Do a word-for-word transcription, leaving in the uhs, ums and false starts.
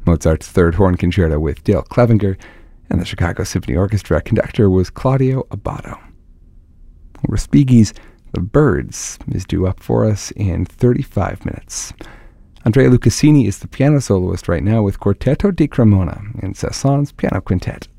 Mozart's Third Horn Concerto with Dale Clevenger, and the Chicago Symphony Orchestra conductor was Claudio Abbado. Respighi's The Birds is due up for us in thirty-five minutes. Andrea Lucassini is the piano soloist right now with Quartetto di Cremona in Saint-Saëns Piano Quintet.